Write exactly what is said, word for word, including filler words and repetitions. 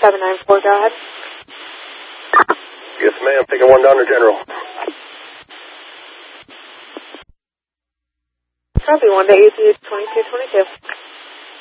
seven nine four, go ahead. Yes, ma'am. Taking one down to General. Copy, one to A P H twenty-two twenty-two.